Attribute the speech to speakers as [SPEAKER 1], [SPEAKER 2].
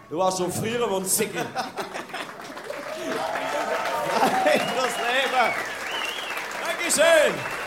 [SPEAKER 1] Du warst schon früher von Sickel. Das Leben. Dankeschön.